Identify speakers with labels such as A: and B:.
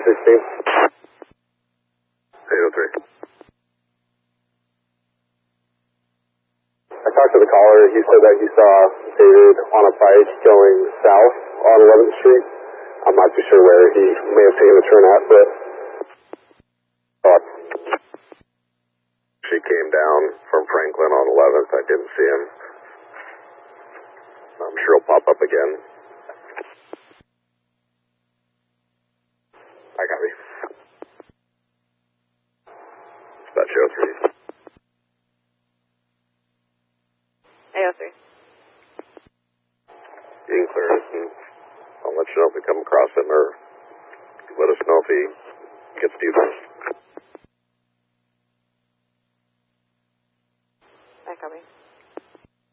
A: 803. I talked to the caller. He said that he saw David on a bike going south on 11th Street. I'm not too sure where he may have taken a turn at, but she came down from Franklin on 11th. I didn't see him. I'm sure he'll pop up again. I got me. That's 803.
B: 803.
A: You can clear us, and I'll let you know if we come across him, or let us know if he gets to you first.